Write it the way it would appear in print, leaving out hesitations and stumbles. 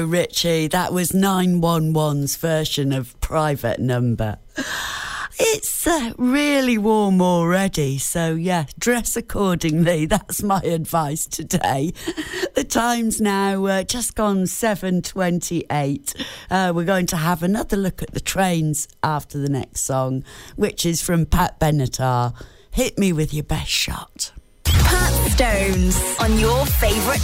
Richie, that was 911's version of Private Number. It's really warm already, so yeah, dress accordingly. That's my advice today. The time's now just gone 7:28. We're going to have another look at the trains after the next song, which is from Pat Benatar. Hit me with your best shot. Pat Stones on your favourite